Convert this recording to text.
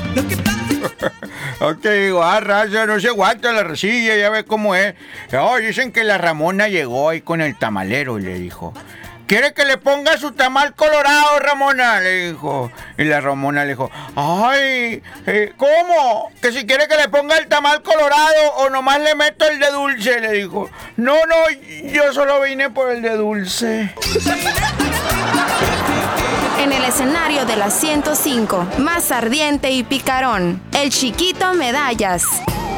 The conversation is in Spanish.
Ok, digo, raza, no se aguanta la resilla, ya ves cómo es. Oh, dicen que la Ramona llegó ahí con el tamalero y le dijo: ¿quiere que le ponga su tamal colorado, Ramona? Le dijo. Y la Ramona le dijo: ay, ¿cómo? ¿Que si quiere que le ponga el tamal colorado o nomás le meto el de dulce? Le dijo. No, yo solo vine por el de dulce. En el escenario de la 105, más ardiente y picarón, el Chiquito Medallas.